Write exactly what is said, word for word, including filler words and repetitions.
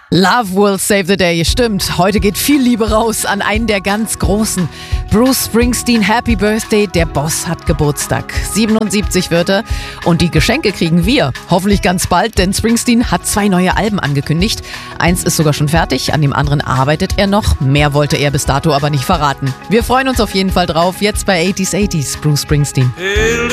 Love will save the day, stimmt. Heute geht viel Liebe raus an einen der ganz Großen. Bruce Springsteen, Happy Birthday, der Boss hat Geburtstag. siebenundsiebzig wird er und die Geschenke kriegen wir. Hoffentlich ganz bald, denn Springsteen hat zwei neue Alben angekündigt. Eins ist sogar schon fertig, an dem anderen arbeitet er noch. Mehr wollte er bis dato aber nicht verraten. Wir freuen uns auf jeden Fall drauf. Jetzt bei achtziger achtziger, Bruce Springsteen.